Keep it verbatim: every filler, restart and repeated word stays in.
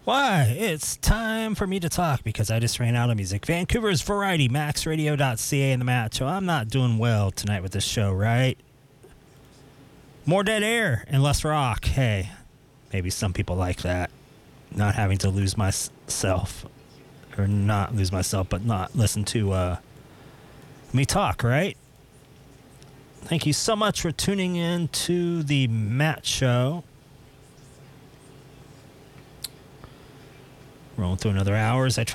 Why, it's time for me to talk because I just ran out of music. Vancouver's Variety, max radio dot c a, and the Matt Show. I'm not doing well tonight with this show, right? More dead air and less rock. Hey, maybe some people like that. Not having to lose myself. Or not lose myself, but not listen to uh, me talk, right? Thank you so much for tuning in to the Matt Show. Rolling through another hour as I try